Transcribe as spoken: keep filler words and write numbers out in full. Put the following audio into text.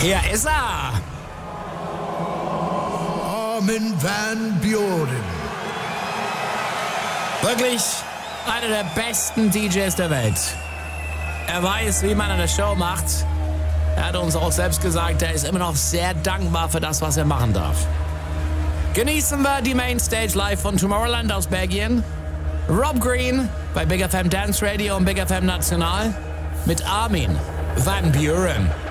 Hier ist er. Armin van Buuren. Wirklich einer der besten D Js der Welt. Er weiß, wie man eine Show macht. Er hat uns auch selbst gesagt, er ist immer noch sehr dankbar für das, was er machen darf. Genießen wir die Mainstage live von Tomorrowland aus Belgien. Rob Green bei Big F M Dance Radio und Big F M National mit Armin van Buuren.